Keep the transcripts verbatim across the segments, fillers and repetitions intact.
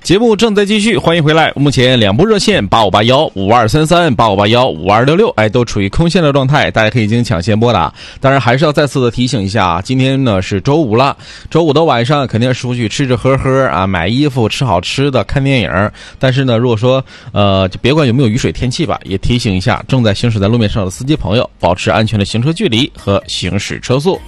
节目正在继续，欢迎回来。目前两部热线八五八幺五二三三、八五八幺五二六六，哎，都处于空线的状态，大家可以进行抢先拨打。当然，还是要再次的提醒一下，今天呢是周五了，周五的晚上肯定是出去吃吃喝喝啊，买衣服、吃好吃的、看电影。但是呢，如果说呃，就别管有没有雨水天气吧，也提醒一下正在行驶在路面上的司机朋友，保持安全的行车距离和行驶车速。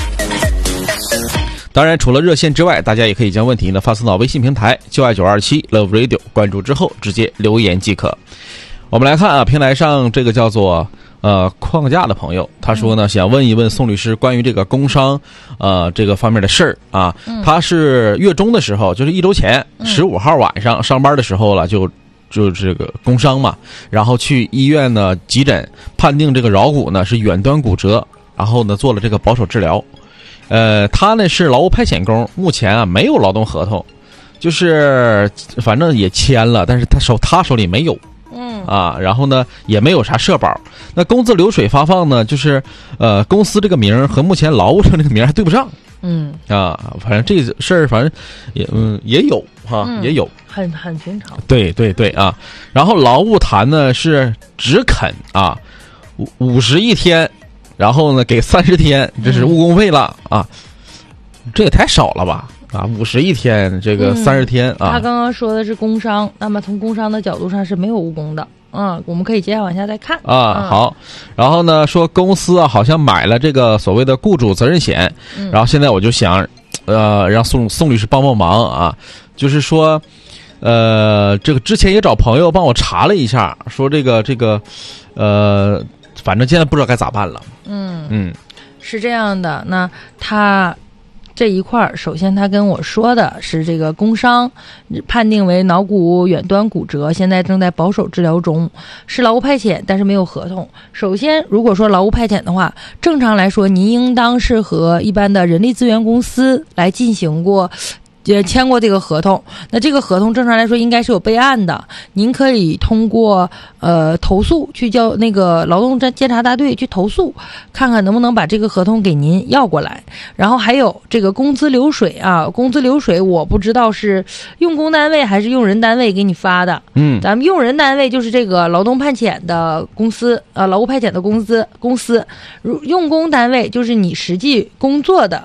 当然，除了热线之外，大家也可以将问题呢发送到微信平台就爱九二七 Love Radio， 关注之后直接留言即可。我们来看啊，平台上这个叫做呃框架的朋友，他说呢想问一问宋律师关于这个工伤呃这个方面的事儿啊。他是月中的时候，就是一周前十五号晚上上班的时候了，就就这个工伤嘛，然后去医院呢急诊，判定这个桡骨呢是远端骨折，然后呢做了这个保守治疗。呃，他呢是劳务派遣工，目前啊没有劳动合同，就是反正也签了，但是他手他手里没有，嗯啊，然后呢也没有啥社保。那工资流水发放呢，就是呃公司这个名和目前劳务上这个名还对不上，嗯啊，反正这事儿反正也嗯也有哈、嗯，也有， 很很寻常。 对对对啊，然后劳务谈呢是只肯啊五五十一天。然后呢，给三十天，这是误工费了、嗯、啊，这也太少了吧？啊，五十一天，这个三十天、嗯、啊。 他刚刚说的是工伤，那么从工伤的角度上是没有误工的。嗯，我们可以接下来往下再看啊、嗯。好，然后呢，说公司啊好像买了这个所谓的雇主责任险，嗯、然后现在我就想，呃，让宋宋律师帮帮忙啊，就是说，呃，这个之前也找朋友帮我查了一下，说这个这个，呃。反正现在不知道该咋办了。 嗯嗯，是这样的。那他这一块儿，首先他跟我说的是这个工伤判定为脑骨远端骨折，现在正在保守治疗中，是劳务派遣，但是没有合同。首先，如果说劳务派遣的话，正常来说，您应当是和一般的人力资源公司来进行过。也签过这个合同，那这个合同正常来说应该是有备案的，您可以通过呃投诉去叫那个劳动监察大队去投诉，看看能不能把这个合同给您要过来。然后还有这个工资流水啊，工资流水我不知道是用工单位还是用人单位给你发的，嗯，咱们用人单位就是这个劳动派遣的公司，呃，劳务派遣的公司公司，用工单位就是你实际工作的